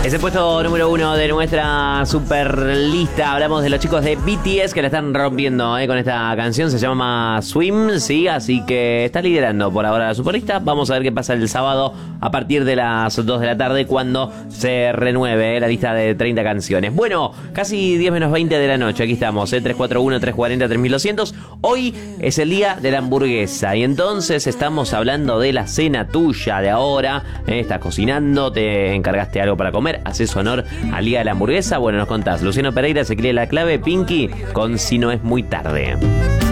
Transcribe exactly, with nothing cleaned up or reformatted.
Es el puesto número uno de nuestra super lista. Hablamos de los chicos de B T S que la están rompiendo eh, con esta canción. Se llama Swim, sí, así que está liderando por ahora la superlista. Vamos a ver qué pasa el sábado a partir de las dos de la tarde cuando se renueve eh, la lista de treinta canciones. Bueno, casi diez menos veinte de la noche. Aquí estamos, eh, tres cuatro uno, tres cuatro cero, tres mil doscientos. Hoy es el día de la hamburguesa y entonces estamos hablando de la cena tuya de ahora. Eh, estás cocinando, te encargaste algo para comer. ¿Haces honor al día de la hamburguesa? Bueno, nos contás. Luciano Pereira, se cree la clave, Pinky, con Si no es muy tarde.